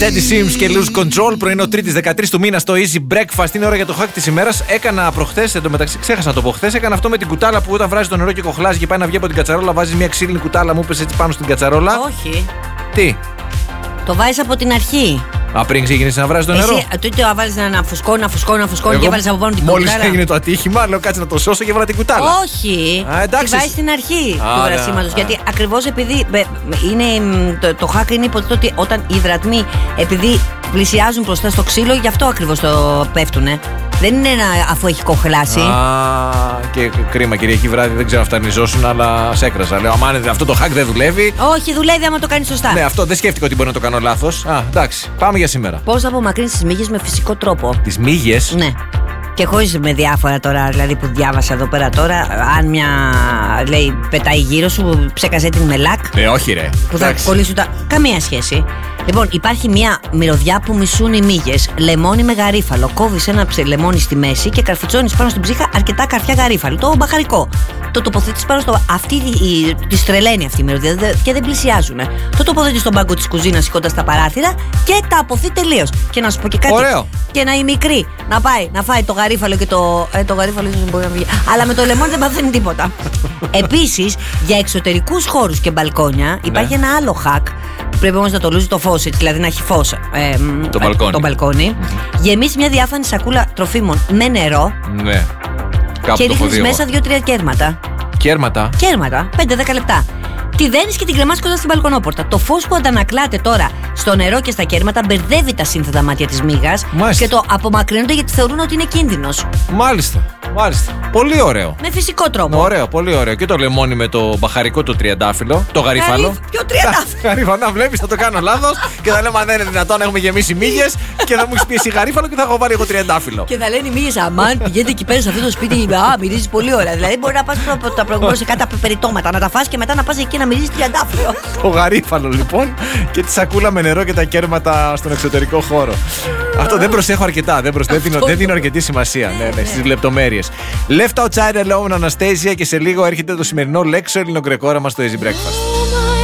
Teddy Sims και Lose Control. Πρωινό 3η 13 του μήνα στο Easy Breakfast. Είναι ώρα για το hack της ημέρας. Έκανα προχθές, εντωμεταξύ ξέχασα να το πω χθες. Έκανα αυτό με την κουτάλα που όταν βράζει το νερό και κοχλάζει και πάει να βγει από την κατσαρόλα, βάζει μια ξύλινη κουτάλα, μου πες έτσι πάνω στην κατσαρόλα. Όχι. Τι? Το βάζεις από την αρχή. Πριν ξεκινήσει να βράζει το νερό. Εσύ το βάλεις να φουσκώνει και βάλεις από πάνω την κουτάλα. Μόλις έγινε το ατύχημα, λέω κάτσε να το σώσω και βάλα την κουτάλα. Όχι. Εντάξει. Τη βάζεις στην αρχή του βρασίματος. Γιατί ακριβώς επειδή το hack είναι υποτίθεται ότι όταν οι υδρατμοί επειδή πλησιάζουν μπροστά στο ξύλο, γι' αυτό ακριβώς το πέφτουνε. Δεν είναι αφού έχει κοχλάσει. Και κρίμα, Κυριακή βράδυ, δεν ξέρω αν φτανιζόσουν, αλλά σε έκρασα. Λέω, αμάν, αυτό το hack δεν δουλεύει. Όχι, δουλεύει άμα το κάνει σωστά. Ναι, αυτό δεν σκέφτηκα ότι μπορεί να το κάνω λάθος. Εντάξει, πάμε για σήμερα. Πώς απομακρύνεις τις μύγες με φυσικό τρόπο? Τις μύγες? Ναι. Και χωρίς με διάφορα τώρα, δηλαδή που διάβασα εδώ πέρα τώρα, αν μια λέει πετάει γύρω σου, ψέκαζε την με λακ. Όχι, ρε. Που θα κολλήσουν τα. Καμία σχέση. Λοιπόν, υπάρχει μια μυρωδιά που μισούν οι μύγες. Λεμόνι με γαρίφαλο. Κόβεις ένα λεμόνι στη μέση και καρφιτσώνεις πάνω στην ψύχα αρκετά καρφιά γαρίφαλο. Το μπαχαρικό. Το τοποθετείς πάνω στο. Αυτή τη τρελαίνει αυτή η μυρωδιά και δεν πλησιάζουν. Το τοποθετείς στον πάγκο της κουζίνας σηκώντας τα παράθυρα και τα αποθεί τελείως. Και να σου πω και κάτι. Ωραίο. Και να η μικρή να πάει να φάει το γαρίφαλο και το. Το γαρίφαλο ίσως μπορεί να βγει. Αλλά με το λεμόνι δεν παθαίνει τίποτα. Επίσης, για εξωτερικούς χώρους και μπαλκόνια υπάρχει ένα άλλο hack. Πρέπει όμως να το λούζει το φως, δηλαδή να έχει φως το μπαλκόνι. Γεμίσει μια διάφανη σακούλα τροφίμων με νερό. Ναι. Και ρίχνεις μέσα 2-3 κέρματα. Κέρματα? Κέρματα, 5-10 λεπτά. Τη δένεις και την κρεμάς κοντά στην μπαλκονόπορτα. Το φως που αντανακλάται τώρα στο νερό και στα κέρματα μπερδεύει τα σύνθετα μάτια της μύγας και το απομακρύνονται γιατί θεωρούν ότι είναι κίνδυνος. Μάλιστα. Πολύ ωραίο. Με φυσικό τρόπο. Ωραίο, πολύ ωραίο. Και το λεμόνι με το μπαχαρικό, το τριαντάφυλλο, το γαρίφαλο. Ποιο τριαντάφυλλο? Γαρίφαλο, να βλέπεις, θα το κάνω λάθος και θα λέμε αν δεν είναι δυνατόν να έχουμε γεμίσει μύγες και θα μου έχεις πει εσύ γαρίφαλο και θα έχω βάλει εγώ τριαντάφυλλο. Και θα λένε οι μύγες, αμάν, πηγαίνετε εκεί πέρα σε αυτό το σπίτι, μυρίζει πολύ ωραία. Δηλαδή μπορεί να πας τα προηγούμενα σε κάτι περιτώματα, να τα φας και μετά να πας εκεί να μυρίζει τριαντάφυλλο. Το γαρίφαλο λοιπόν και τη σακούλα με νερό και τα κέρματα στον εξωτερικό χώρο. Αυτό δεν προσέχω αρκετά, δεν δίνω αρκετή σημασία στις λεπτομέρειες. Left Outside Alone, Anastasia, και σε λίγο έρχεται το σημερινό λέξο ελληνογκρεκόραμα στο Easy Breakfast.